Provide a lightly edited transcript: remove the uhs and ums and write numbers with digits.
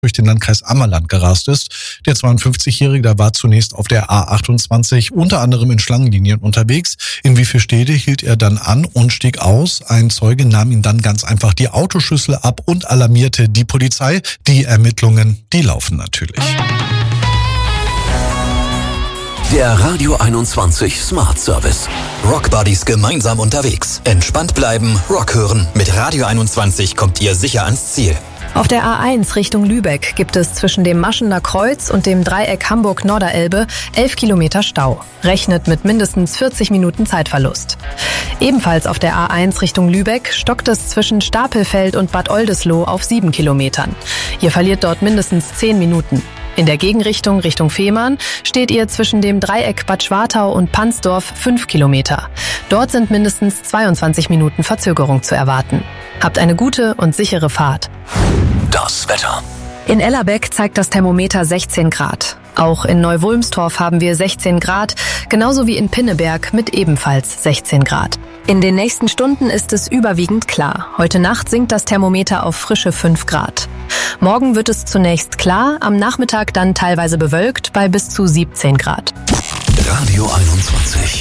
durch den Landkreis Ammerland gerast ist. Der 52-Jährige, der war zunächst auf der A28 unter anderem in Schlangenlinien unterwegs. In Wievielstede hielt er dann an und stieg aus. Ein Zeuge nahm ihm dann ganz einfach die Autoschlüssel ab und alarmierte die Polizei. Die Ermittlungen, die laufen natürlich. Der Radio 21 Smart Service. Rock Buddies gemeinsam unterwegs. Entspannt bleiben, Rock hören. Mit Radio 21 kommt ihr sicher ans Ziel. Auf der A1 Richtung Lübeck gibt es zwischen dem Maschener Kreuz und dem Dreieck Hamburg-Norderelbe 11 Kilometer Stau. Rechnet mit mindestens 40 Minuten Zeitverlust. Ebenfalls auf der A1 Richtung Lübeck stockt es zwischen Stapelfeld und Bad Oldesloe auf 7 Kilometern. Ihr verliert dort mindestens 10 Minuten. In der Gegenrichtung Richtung Fehmarn steht ihr zwischen dem Dreieck Bad Schwartau und Pansdorf 5 Kilometer. Dort sind mindestens 22 Minuten Verzögerung zu erwarten. Habt eine gute und sichere Fahrt. Das Wetter. In Ellerbeck zeigt das Thermometer 16 Grad. Auch in Neuwulmstorf haben wir 16 Grad, genauso wie in Pinneberg mit ebenfalls 16 Grad. In den nächsten Stunden ist es überwiegend klar. Heute Nacht sinkt das Thermometer auf frische 5 Grad. Morgen wird es zunächst klar, am Nachmittag dann teilweise bewölkt bei bis zu 17 Grad. Radio 21.